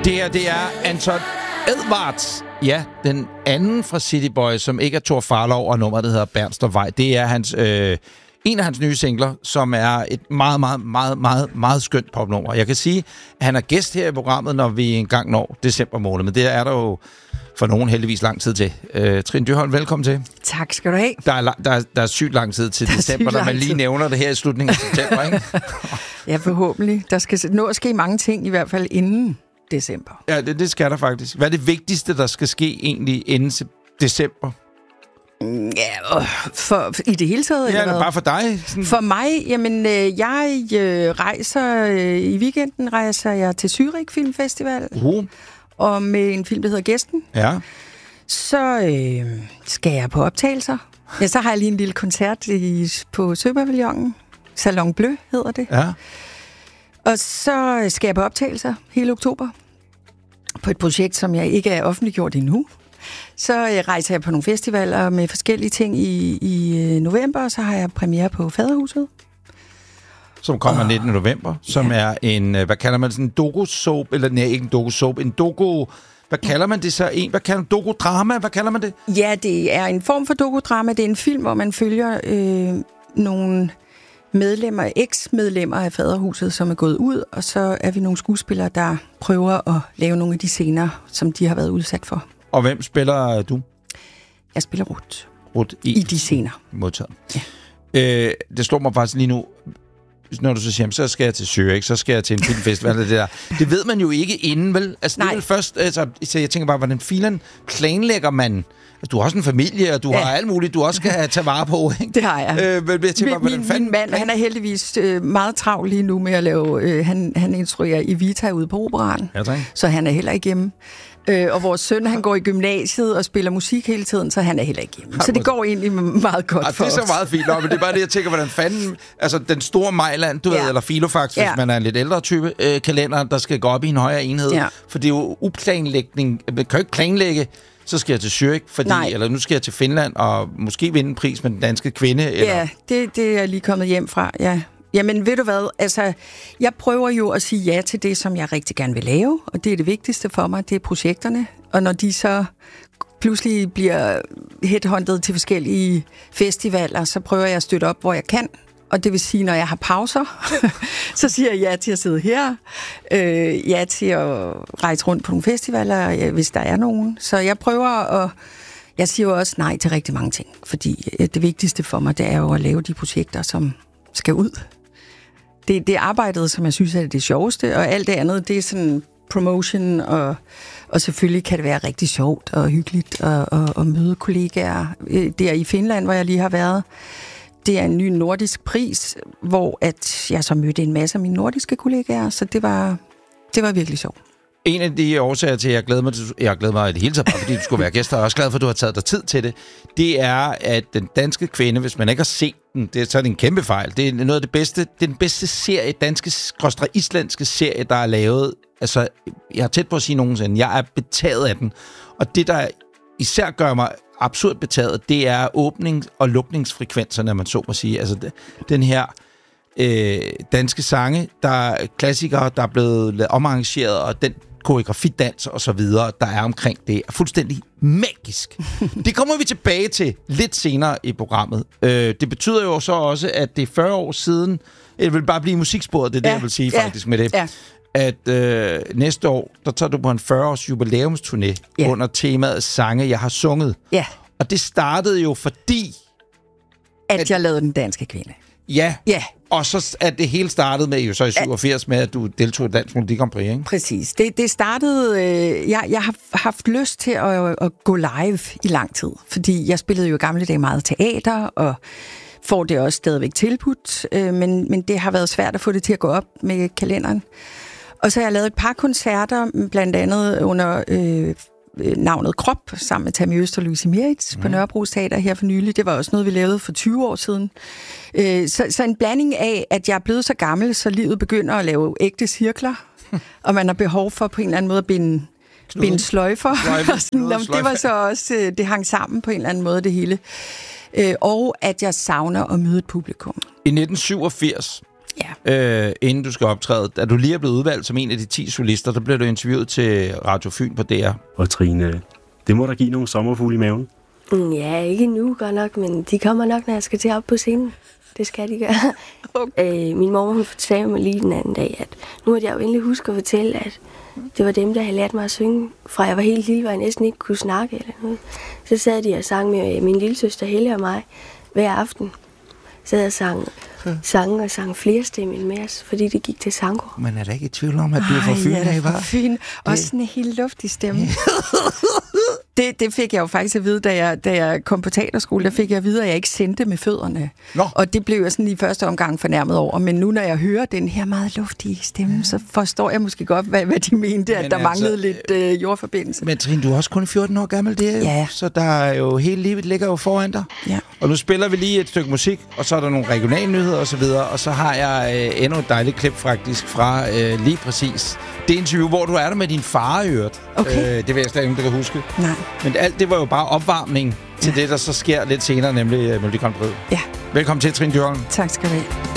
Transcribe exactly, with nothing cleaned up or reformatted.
Det her, det er Anton Edwards. Ja, den anden fra City Boys, som ikke er Thor Farlov, og nummeret, der hedder Bernstorffsvej. Det er hans, øh, en af hans nye singler, som er et meget, meget, meget, meget, meget skønt popnummer. Jeg kan sige, at han er gæst her i programmet, når vi engang når december måned, men det er der jo for nogen heldigvis lang tid til. Øh, Trine Dyrholm, velkommen til. Tak skal du have. Der er, der er, der er sygt lang tid til december, når man lige tid. nævner det her i slutningen af september, ikke? Ja, forhåbentlig. Der skal nå at ske mange ting, i hvert fald inden december. Ja, det, det skal der faktisk. Hvad er det vigtigste, der skal ske egentlig inden december? Ja, for, i det hele taget? Ja, eller bare for dig? Sådan. For mig, jamen, jeg øh, rejser, øh, i weekenden rejser jeg til Zürich Filmfestival. Uh. Og med en film, der hedder Gæsten. Ja. Så øh, skal jeg på optagelser. Ja, så har jeg lige en lille koncert i, på Søpavillonen. Salon Bleu hedder det. Ja. Og så skal jeg på optagelser hele oktober. På et projekt, som jeg ikke er offentliggjort endnu. Så øh, rejser jeg på nogle festivaler med forskellige ting i, i øh, november. Og så har jeg premiere på Faderhuset. Som kommer oh, nittende november, som ja. er en, hvad kalder man sådan en doku-soap, eller nej, ikke en doku-soap, en doku, hvad kalder man det så? En, hvad kalder man doku-drama, hvad kalder man det? Ja, det er en form for doku-drama. Det er en film, hvor man følger øh, nogle medlemmer, eks-medlemmer af Faderhuset, som er gået ud, og så er vi nogle skuespillere, der prøver at lave nogle af de scener, som de har været udsat for. Og hvem spiller du? Jeg spiller Ruth. Ruth i, I de scener. Modtaget. Ja. Øh, det slår mig faktisk lige nu, når du så siger, så skal jeg til Zürich, så skal jeg til en filmfestival, det der. Det ved man jo ikke inden, vel? Altså, det er vel først, altså, så jeg tænker bare, hvordan filen planlægger man? Altså, du har også en familie, og du ja. har alt muligt, du også skal tage vare på, ikke? Det har jeg. Øh, men, jeg tænker, min, min, min mand, han er heldigvis øh, meget travl lige nu med at lave, øh, han, han instruerer Evita ude på Operaen, ja, så han er heller ikke hjemme. Øh, og vores søn, han går i gymnasiet og spiller musik hele tiden, så han er heller ikke hjemme. Så det går egentlig meget godt ja, for os. Det er så meget fint, men det er bare det, jeg tænker, hvordan fanden, altså den store Mejland, du ja. ved, eller Filofax, ja. hvis man er en lidt ældre type øh, kalender, der skal gå op i en højere enhed, ja. for det er jo uplanlægning, man kan jo ikke planlægge, så skal jeg til Zürich, fordi, eller nu skal jeg til Finland, og måske vinde en pris med den danske kvinde. Eller? Ja, det, det er jeg lige kommet hjem fra, ja. Jamen, ved du hvad? Altså, jeg prøver jo at sige ja til det, som jeg rigtig gerne vil lave, og det er det vigtigste for mig, det er projekterne. Og når de så pludselig bliver headhunted til forskellige festivaler, så prøver jeg at støtte op, hvor jeg kan. Og det vil sige, når jeg har pauser, så siger jeg ja til at sidde her, øh, ja til at rejse rundt på nogle festivaler, ja, hvis der er nogen. Så jeg prøver at... Jeg siger jo også nej til rigtig mange ting, fordi det vigtigste for mig, det er jo at lave de projekter, som skal ud. Det, det er arbejdet, som jeg synes er det sjoveste, og alt det andet, det er sådan promotion, og, og selvfølgelig kan det være rigtig sjovt og hyggeligt at, at, at møde kollegaer. Der i Finland, hvor jeg lige har været, det er en ny nordisk pris, hvor at jeg så mødte en masse af mine nordiske kollegaer, så det var, det var virkelig sjovt. En af de årsager til, at jeg glæder mig, til, jeg glæder mig i det hele taget, bare fordi du skulle være gæst, og jeg er også glad for, at du har taget dig tid til det, det er, at den danske kvinde, hvis man ikke har set den, det er, så er det en kæmpe fejl. Det er noget af det bedste, det er den bedste serie, danske, skråstreg islandske serie, der er lavet. Altså, jeg er tæt på at sige nogensinde, jeg er betaget af den. Og det, der især gør mig absurd betaget, det er åbnings- og lukningsfrekvenserne, man så må sige. Altså, den her... Øh, danske sange, der er klassikere, der er blevet omarrangeret, og den koreografidans og så videre, der er omkring det, er fuldstændig magisk. Det kommer vi tilbage til lidt senere i programmet. Øh, det betyder jo så også, at det er fyrre år siden, det vil bare blive musiksporet, det er det, ja, jeg vil sige ja, faktisk med det, ja. at øh, næste år, der tager du på en fyrre års jubilæumsturné ja. under temaet sange, jeg har sunget. Ja. Og det startede jo fordi... At, at jeg lavede Den Danske Kvinde. Ja, ja. Og så er det hele startet med, jo så i syvogfirs, med at du deltog i Dansk Melodi Grand Prix, ikke? Præcis. Det, det startede... Øh, jeg, jeg har haft lyst til at, at gå live i lang tid, fordi jeg spillede jo i gamle dage meget teater, og får det også stadigvæk tilbudt, øh, men, men det har været svært at få det til at gå op med kalenderen. Og så har jeg lavet et par koncerter, blandt andet under... Øh, navnet Krop, sammen med Tammy Øst og Louise Meritz mm. på Nørrebro Teater her for nylig. Det var også noget, vi lavede for tyve år siden. Øh, så, så en blanding af, at jeg er blevet så gammel, så livet begynder at lave ægte cirkler, og man har behov for på en eller anden måde at binde, binde sløjfer. Sløjfe, sådan, det var så også, det hang sammen på en eller anden måde, det hele. Øh, og at jeg savner at møde et publikum. I nitten syvogfirs, ja. øh, inden du skal optræde. Da du lige er blevet udvalgt som en af de ti solister, der blev du interviewet til Radio Fyn på D R. Og Trine, det må da give nogle sommerfugle i maven. Ja, ikke nu godt nok, men de kommer nok, når jeg skal til op på scenen. Det skal de gøre. Okay. Øh, min mor, hun fortalte mig lige den anden dag, at nu måtte jeg jo endelig huske at fortælle, at det var dem, der havde lært mig at synge. Fra jeg var helt lille, hvor jeg næsten ikke kunne snakke eller noget. Så sad de og sang med min lillesøster Helle og mig hver aften. Så jeg sang sange og sang flere stemmer med os, fordi det gik til sango. Men er der ikke i tvivl om, at du er fra Fyn, af, var? Fyn. Også sådan en helt luftig stemme. Det, det fik jeg jo faktisk at vide, da jeg, da jeg kom på teaterskole. Der fik jeg at vide, at jeg ikke sendte med fødderne. Nå. Og det blev jeg sådan i første omgang fornærmet over. Men nu, når jeg hører den her meget luftige stemme, så forstår jeg måske godt, hvad, hvad de mente, men at der altså, manglede lidt øh, jordforbindelse. Men Trine, du er også kun fjorten år gammel, det er ja. jo, så der er jo hele livet ligger jo foran dig. Ja. Og nu spiller vi lige et stykke musik, og så er der nogle regionale nyheder og så videre, og så har jeg øh, endnu et dejligt klip faktisk fra øh, lige præcis det interview, hvor du er der med din far i øvrigt. Okay. Øh, det vil jeg slet ikke, der kan huske. Nej. Men alt det var jo bare opvarmning til ja. det, der så sker lidt senere, nemlig uh, Melodi Grand Prix. Ja. Velkommen til, Trine Dyrholm. Tak skal du have.